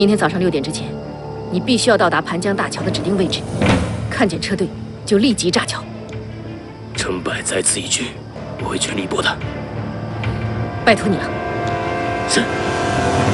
明天早上6点之前，你必须要到达盘江大桥的指定位置，看见车队就立即炸桥。 成败在此一举，我会全力以赴的。 拜托你了。 是。